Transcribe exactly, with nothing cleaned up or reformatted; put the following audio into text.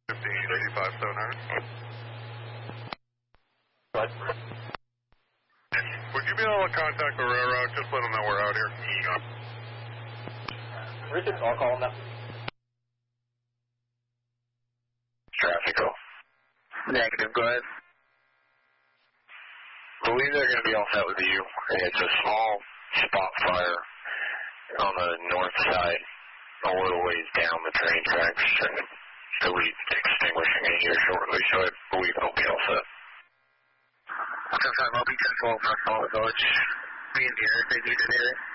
fifteen eighty-five seven hundred. What? Would you be able to contact the railroad? Just let them know we're out here. Richard, I'll call him now. Traffical. Negative, go ahead. Believe they're going to be all set with you. It's a small spot fire on the north side, a little ways down the train tracks, and they'll be extinguishing it here shortly, so I believe it'll be all set. Confirm, I'll be ten twelve for Solid Village. Me and the air, they need an area.